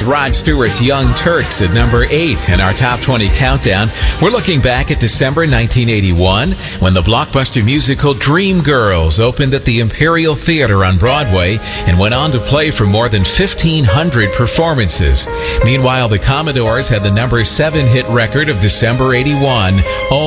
Rod Stewart's Young Turks at number 8 in our Top 20 countdown. We're looking back at December 1981 when the blockbuster musical Dreamgirls opened at the Imperial Theater on Broadway and went on to play for more than 1,500 performances. Meanwhile, the Commodores had the number 7 hit record of December 81.